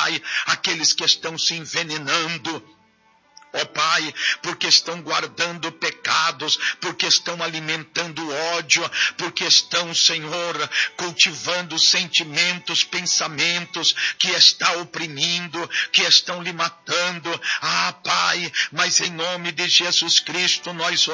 Pai, aqueles que estão se envenenando, ó Pai, porque estão guardando pecados, porque estão alimentando ódio, porque estão, Senhor, cultivando sentimentos, pensamentos que está oprimindo, que estão lhe matando. Ah, Pai, mas em nome de Jesus Cristo nós